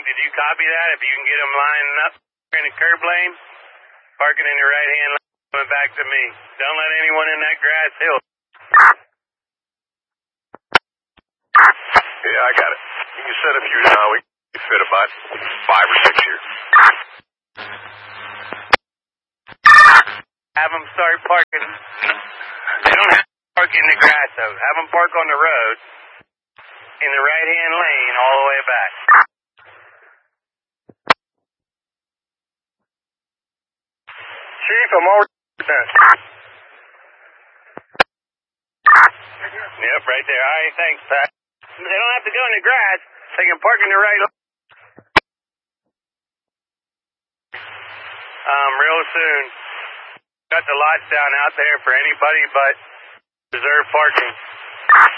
did you copy that? If you can get them lining up in the curb lane, parking in the right-hand lane, coming back to me. Don't let anyone in that grass hill. Yeah, I got it. You can set a few now. We can fit about 5 or 6 here. Have them start parking. They don't have to park in the grass, though. Have them park on the road in the right-hand lane all the way back. Chief, I'm already done. Yep, right there. All right, thanks, Pat. They don't have to go in the grass. They can park in the right. Real soon. Got the lots down out there for anybody but reserved parking.